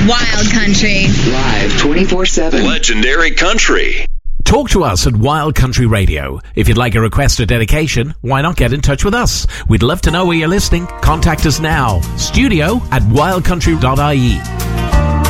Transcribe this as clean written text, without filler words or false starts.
Wild Country. Live 24/7. Legendary Country. Talk to us at Wild Country Radio. If you'd like a request or dedication, why not get in touch with us? We'd love to know where you're listening. Contact us now. Studio@wildcountry.ie.